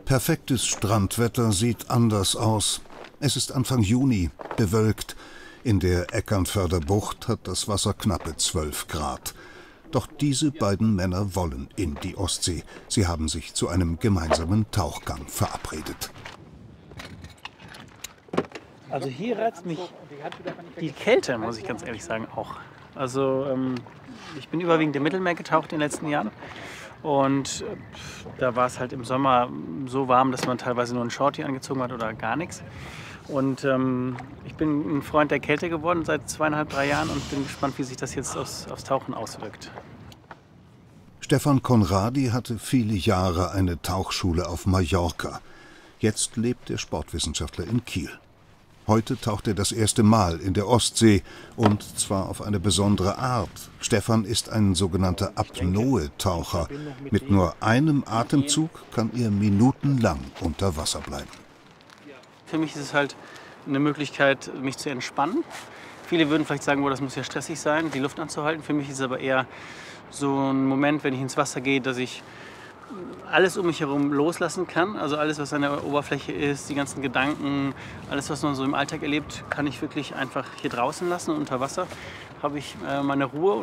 Perfektes Strandwetter sieht anders aus. Es ist Anfang Juni, bewölkt. In der Eckernförder Bucht hat das Wasser knappe 12 Grad. Doch diese beiden Männer wollen in die Ostsee. Sie haben sich zu einem gemeinsamen Tauchgang verabredet. Also hier reizt mich die Kälte, muss ich ganz ehrlich sagen, auch. Also ich bin überwiegend im Mittelmeer getaucht in den letzten Jahren. Und da war es halt im Sommer so warm, dass man teilweise nur ein Shorty angezogen hat oder gar nichts. Und ich bin ein Freund der Kälte geworden seit 2,5, 3 Jahren und bin gespannt, wie sich das jetzt aufs Tauchen auswirkt. Stefan Conradi hatte viele Jahre eine Tauchschule auf Mallorca. Jetzt lebt der Sportwissenschaftler in Kiel. Heute taucht er das erste Mal in der Ostsee, und zwar auf eine besondere Art. Stefan ist ein sogenannter Apnoe-Taucher. Mit nur einem Atemzug kann er minutenlang unter Wasser bleiben. Für mich ist es halt eine Möglichkeit, mich zu entspannen. Viele würden vielleicht sagen, das muss ja stressig sein, die Luft anzuhalten. Für mich ist es aber eher so ein Moment, wenn ich ins Wasser gehe, dass ich alles um mich herum loslassen kann. Also alles, was an der Oberfläche ist, die ganzen Gedanken, alles, was man so im Alltag erlebt, kann ich wirklich einfach hier draußen lassen. Unter Wasser habe ich meine Ruhe.